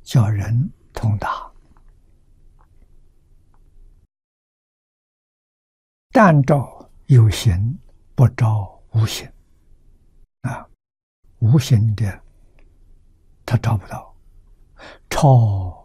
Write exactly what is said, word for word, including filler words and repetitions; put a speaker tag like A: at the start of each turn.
A: 叫人通达。但照有形，不照无形。啊，无形的他照不到，超